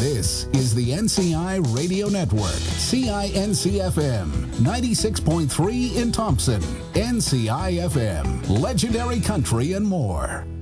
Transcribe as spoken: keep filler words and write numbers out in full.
This is the N C I Radio Network, C I N C F M, ninety-six point three in Thompson, N C I F M, Legendary Country and more.